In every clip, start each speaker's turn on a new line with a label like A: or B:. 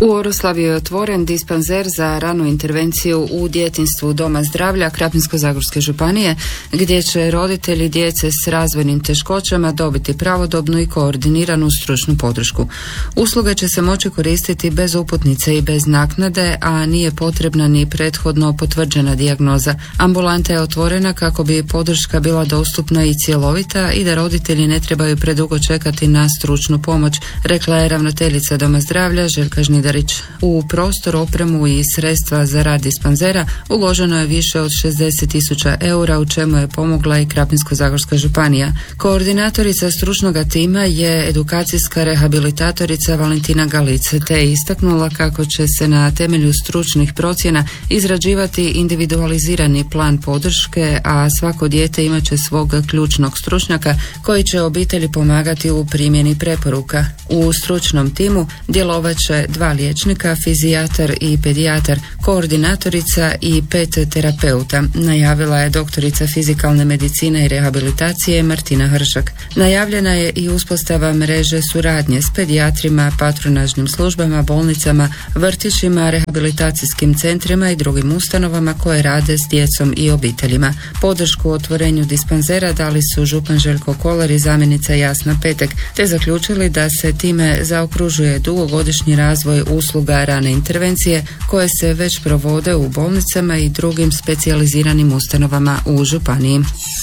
A: U Oroslavi je otvoren dispanzer za ranu intervenciju u djetinjstvu Doma zdravlja Krapinsko-zagorske županije, gdje će roditelji djece s razvojnim teškoćama dobiti pravodobnu i koordiniranu stručnu podršku. Usluge će se moći koristiti bez uputnice i bez naknade, a nije potrebna ni prethodno potvrđena dijagnoza. Ambulanta je otvorena kako bi podrška bila dostupna i cjelovita i da roditelji ne trebaju predugo čekati na stručnu pomoć, rekla je ravnateljica Doma zdravlja Željka Žnidarić. U prostor, opremu i sredstva za rad dispanzera uloženo je više od 60.000 eura, u čemu je pomogla i Krapinsko-zagorska županija. Koordinatorica stručnog tima je edukacijska rehabilitatorica Valentina Galice, te je istaknula kako će se na temelju stručnih procjena izrađivati individualizirani plan podrške, a svako dijete imat će svog ključnog stručnjaka koji će obitelji pomagati u primjeni preporuka. U stručnom timu djelovat će 2 liječnika, fizijatar i pedijatar, koordinatorica i 5 terapeuta, najavila je doktorica fizikalne medicine i rehabilitacije Martina Hršak. Najavljena je i uspostava mreže suradnje s pedijatrima, patronažnim službama, bolnicama, vrtićima, rehabilitacijskim centrima i drugim ustanovama koje rade s djecom i obiteljima. Podršku otvorenju dispanzera dali su župan Željko Kolar i zamjenica Jasna Petek, te zaključili da se time zaokružuje dugogodišnji razvoj usluga rane intervencije koje se već provode u bolnicama i drugim specijaliziranim ustanovama u županiji.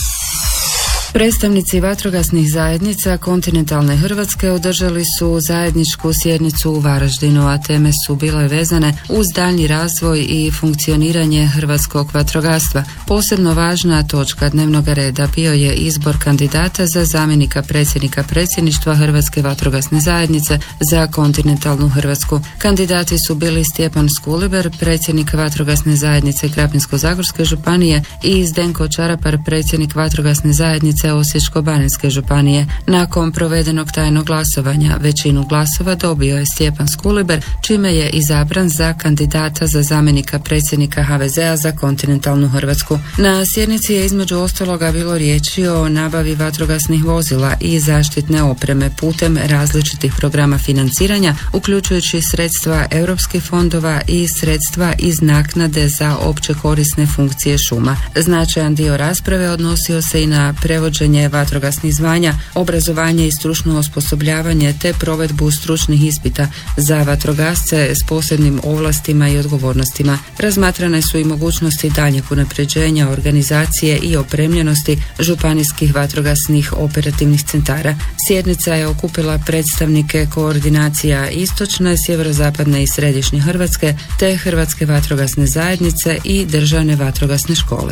A: Predstavnici vatrogasnih zajednica kontinentalne Hrvatske održali su zajedničku sjednicu u Varaždinu, a teme su bile vezane uz daljnji razvoj i funkcioniranje hrvatskog vatrogastva. Posebno važna točka dnevnog reda bio je izbor kandidata za zamjenika predsjednika predsjedništva Hrvatske vatrogasne zajednice za kontinentalnu Hrvatsku. Kandidati su bili Stjepan Skuliber, predsjednik vatrogasne zajednice Krapinsko-zagorske županije, i Zdenko Čarapar, predsjednik vatrogasne zajednice Osječko-baranjske županije. Nakon provedenog tajnog glasovanja većinu glasova dobio je Stjepan Skuliber, čime je izabran za kandidata za zamjenika predsjednika HVZ-a za kontinentalnu Hrvatsku. Na sjednici je između ostaloga bilo riječi o nabavi vatrogasnih vozila i zaštitne opreme putem različitih programa financiranja, uključujući sredstva europskih fondova i sredstva iz naknade za opće korisne funkcije šuma. Značajan dio rasprave odnosio se i na prevođenje vatrogasnih zvanja, obrazovanje i stručno osposobljavanje te provedbu stručnih ispita za vatrogasce s posebnim ovlastima i odgovornostima. Razmatrane su i mogućnosti daljnjeg unapređenja organizacije i opremljenosti županijskih vatrogasnih operativnih centara. Sjednica je okupila predstavnike koordinacija istočne, sjeverozapadne i središnje Hrvatske te Hrvatske vatrogasne zajednice i državne vatrogasne škole.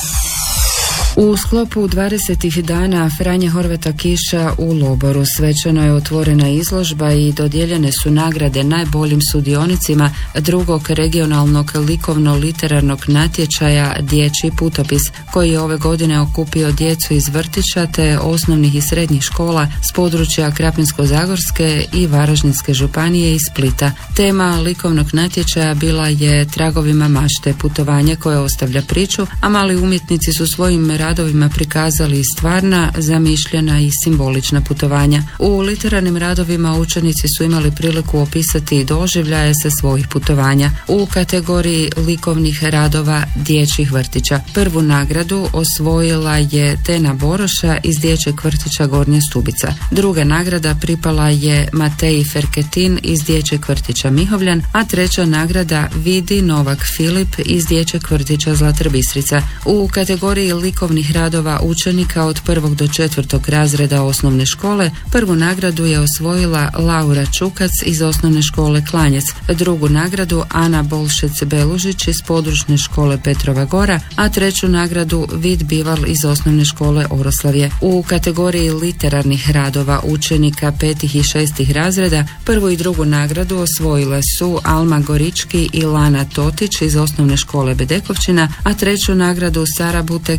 A: U sklopu 20 dana Franje Horvata Kiša u Loboru svečano je otvorena izložba i dodijeljene su nagrade najboljim sudionicima drugog regionalnog likovno-literarnog natječaja Dječji putopis, koji je ove godine okupio djecu iz vrtića te osnovnih i srednjih škola s područja Krapinsko-zagorske i Varaždinske županije i Splita. Tema likovnog natječaja bila je Tragovima mašte, putovanje koje ostavlja priču, a mali umjetnici su svojim radovima prikazali stvarna, zamišljena i simbolična putovanja. U literarnim radovima učenici su imali priliku opisati doživljaje sa svojih putovanja. U kategoriji likovnih radova dječjih vrtića prvu nagradu osvojila je Tena Boroša iz dječjeg vrtića Gornja Stubica. Druga nagrada pripala je Mateji Ferketin iz dječjeg vrtića Mihovljan, a treća nagrada Vidi Novak Filip iz dječjeg vrtića Zlatar Bistrica. U kategoriji likovnih radova učenika od 1. do 4. razreda osnovne škole prvu nagradu je osvojila Laura Čukac iz osnovne škole Klanjec, drugu nagradu Ana Bolšec-Belužić iz područne škole Petrova Gora, a treću nagradu Vid Bival iz osnovne škole Oroslavje. U kategoriji literarnih radova učenika 5. i 6. razreda prvu i drugu nagradu osvojile su Alma Gorički i Lana Totić iz osnovne škole Bedekovčina, a treću nagradu Sara Butek iz osnovne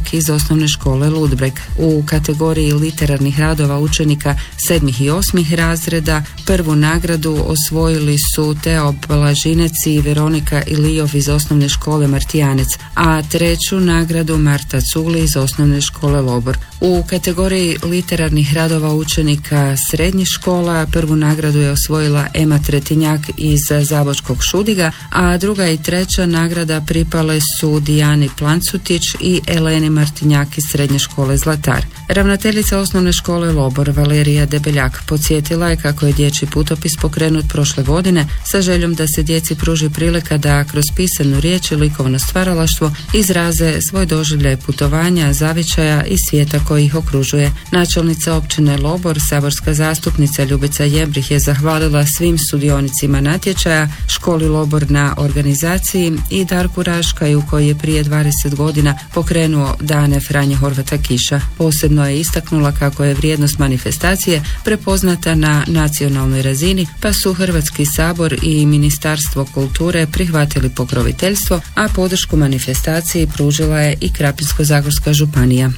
A: osnovne škole Ludbreg. U kategoriji literarnih radova učenika 7. i 8. razreda prvu nagradu osvojili su Teo Blažinec i Veronika Ilijov iz osnovne škole Martijanec, a treću nagradu Marta Culi iz osnovne škole Lobor. U kategoriji literarnih radova učenika srednjih škola prvu nagradu je osvojila Ema Tretinjak iz Zabočkog Šudiga, a druga i treća nagrada pripale su Dijani Plancutić i Eleni Martinjak iz srednje škole Zlatar. Ravnateljica osnovne škole Lobor Valerija Debeljak podsjetila je kako je dječji putopis pokrenut prošle godine sa željom da se djeci pruži prilika da kroz pisanu riječ i likovno stvaralaštvo izraze svoj doživljaj putovanja, zavičaja i svijeta koji ih okružuje. Načelnica općine Lobor, saborska zastupnica Ljubica Jebrih je zahvalila svim sudionicima natječaja, školi Lobor na organizaciji i Darku Raškaju koji je prije 20 godina pokrenuo Dane Franje Horvata Kiša. Posebno je istaknula kako je vrijednost manifestacije prepoznata na nacionalnoj razini, pa su Hrvatski sabor i Ministarstvo kulture prihvatili pokroviteljstvo, a podršku manifestaciji pružila je i Krapinsko-zagorska županija.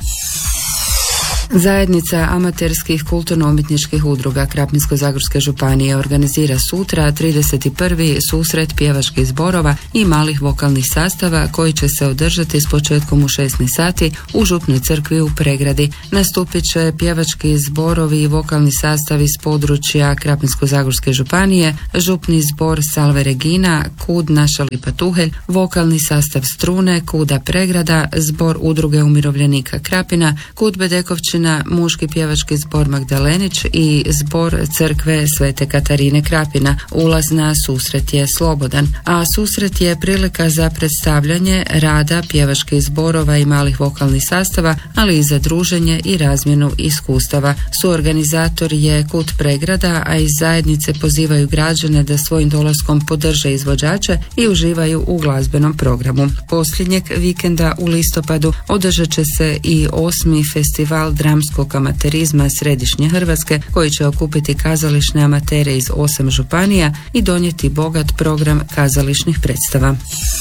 A: Zajednica amaterskih kulturno-umjetničkih udruga Krapinsko-zagorske županije organizira sutra 31. susret pjevačkih zborova i malih vokalnih sastava koji će se održati s početkom u 16 sati u Župnoj crkvi u Pregradi. Nastupit će pjevački zborovi i vokalni sastavi s područja Krapinsko-zagorske županije, Župni zbor Salve Regina, KUD Naša Lipa Tuhelj, vokalni sastav Strune, KUD-a Pregrada, zbor udruge umirovljenika Krapina, KUD Bedekovčina, muški pjevački zbor Magdalenić i zbor crkve Svete Katarine Krapina. Ulaz na susret je slobodan, a susret je prilika za predstavljanje rada pjevačkih zborova i malih vokalnih sastava, ali i za druženje i razmjenu iskustava. Suorganizator je KUD Pregrada, a iz zajednice pozivaju građane da svojim dolaskom podrže izvođače i uživaju u glazbenom programu. Posljednjeg vikenda u listopadu održat će se i 8. festival dramskog amaterizma Središnje Hrvatske koji će okupiti kazališne amatere iz 8 županija i donijeti bogat program kazališnih predstava.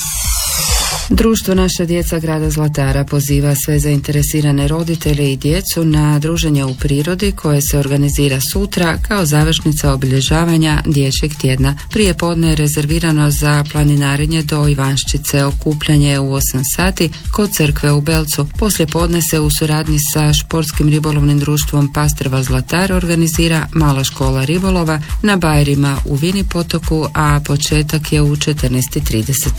A: Društvo Naša djeca grada Zlatara poziva sve zainteresirane roditelje i djecu na druženje u prirodi koje se organizira sutra kao završnica obilježavanja dječjeg tjedna. Prije podne je rezervirano za planinarenje do Ivanščice, okupljanje u 8 sati kod crkve u Belcu. Poslije podne se u suradnji sa športskim ribolovnim društvom Pastrva Zlatar organizira mala škola ribolova na bajerima u Vini potoku, a početak je u 14:30.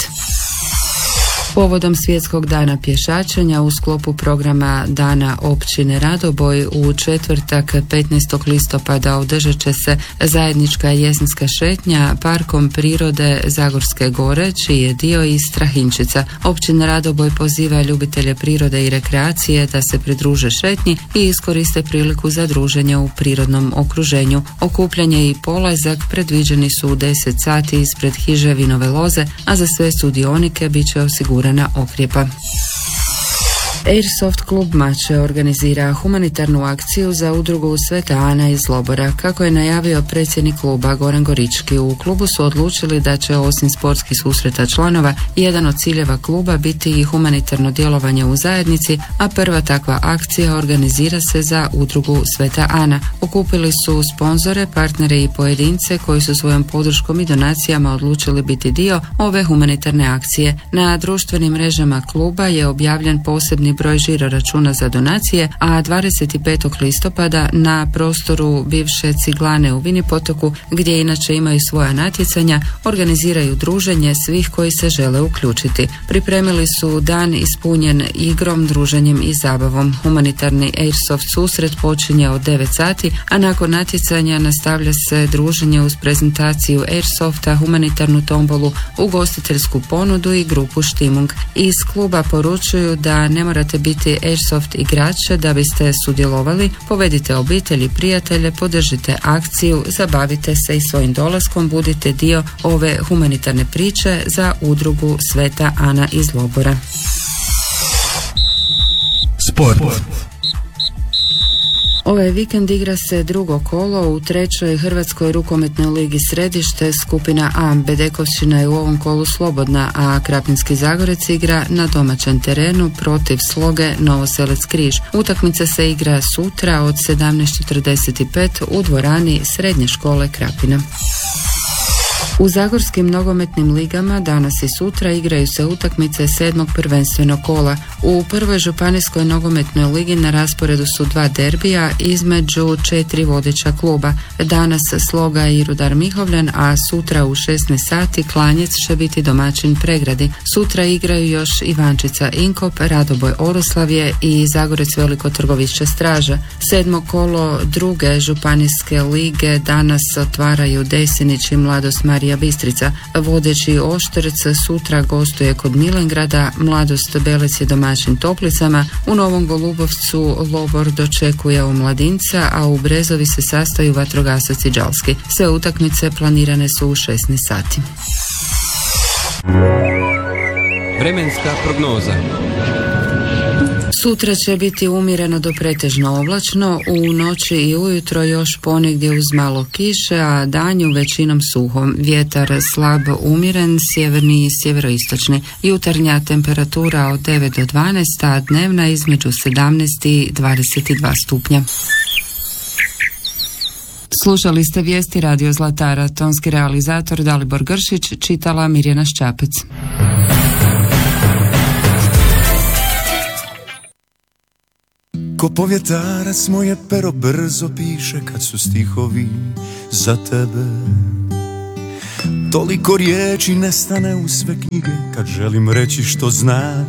A: Povodom Svjetskog dana pješačenja u sklopu programa Dana općine Radoboj u četvrtak 15. listopada održat će se zajednička jesenska šetnja parkom prirode Zagorske gore, čiji je dio iz Strahinčica. Općina Radoboj poziva ljubitelje prirode i rekreacije da se pridruže šetnji i iskoriste priliku za druženje u prirodnom okruženju. Okupljanje i polazak predviđeni su u 10 sati ispred hiže Vinove loze, a za sve sudionike bit će osigurana okrijepa. Airsoft klub Mače organizira humanitarnu akciju za udrugu Sveta Ana iz Lobora. Kako je najavio predsjednik kluba Goran Gorički, u klubu su odlučili da će osim sportskih susreta članova, jedan od ciljeva kluba biti i humanitarno djelovanje u zajednici, a prva takva akcija organizira se za udrugu Sveta Ana. Okupili su sponzore, partnere i pojedince koji su svojom podrškom i donacijama odlučili biti dio ove humanitarne akcije. Na društvenim mrežama kluba je objavljen posebni broj žiro računa za donacije, a 25. listopada na prostoru bivše Ciglane u Vini potoku, gdje inače imaju svoja natjecanja, organiziraju druženje svih koji se žele uključiti. Pripremili su dan ispunjen igrom, druženjem i zabavom. Humanitarni Airsoft susret počinje od 9 sati, a nakon natjecanja nastavlja se druženje uz prezentaciju Airsofta, humanitarnu tombolu, ugostiteljsku ponudu i grupu Štimung. Iz kluba poručuju da ne morate biti Airsoft igrače da biste sudjelovali, povedite obitelj i prijatelje, podržite akciju, zabavite se i svojim dolaskom budite dio ove humanitarne priče za udrugu Sveta Ana iz Lobora.
B: Sport.
A: Ovaj vikend igra se drugo kolo u trećoj Hrvatskoj rukometnoj ligi Središte, skupina A. Bedekovšćina je u ovom kolu slobodna, a Krapinski Zagorec igra na domaćem terenu protiv Sloge Novoselec Križ. Utakmica se igra sutra od 17:45 u dvorani Srednje škole Krapina. U zagorskim nogometnim ligama danas i sutra igraju se utakmice 7. prvenstvenog kola. U prvoj županijskoj nogometnoj ligi na rasporedu su dva derbija između 4 vodeća kluba. Danas Sloga i Rudar Mihovljan, a sutra u 16 sati Klanjec će biti domaćin Pregradi. Sutra igraju još Ivančica Inkop, Radoboj Oroslavje i Zagorec Veliko Trgovište Straža. 7. kolo druge županijske lige danas otvaraju Desinić i Mladost Marija Bistrica. Vodeći Oštrc sutra gostuje kod Milengrada, Mladost Belec je domaćin Toplicama, u Novom Golubovcu Lobor dočekuje Omladinca, a u Brezovi se sastaju vatrogasac i Đalski. Sve utakmice planirane su u 16 sati.
B: Vremenska prognoza.
A: Sutra će biti umjereno do pretežno oblačno, u noći i ujutro još ponegdje uz malo kiše, a danju većinom suho. Vjetar slab umjeren, sjeverni i sjeveroistočni. Jutarnja temperatura od 9 do 12, a dnevna između 17 i 22 stupnja. Slušali ste vijesti Radio Zlatara, tonski realizator Dalibor Gršić, čitala Mirjana Šćapec.
C: Ko povjetarac moje pero brzo piše kad su stihovi za tebe. Toliko riječi nestane u sve knjige kad želim reći što znači